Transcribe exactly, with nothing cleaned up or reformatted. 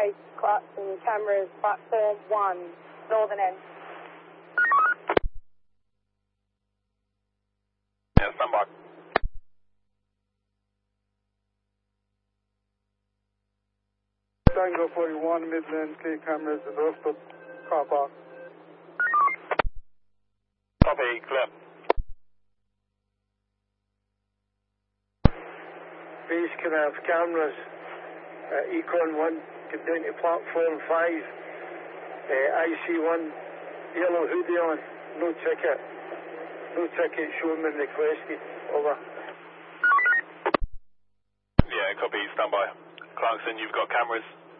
Base, Clarkson, cameras, platform one, northern end. Yeah, stand by. Tango forty-one, Midland, K cameras, the rooftop car park. Copy, clear. Base can have cameras, uh, Econ one, get down to platform five, uh, I C one, yellow hoodie on, no ticket, no ticket showman requested, over. Yeah, copy, stand by. Clarkson, you've got cameras.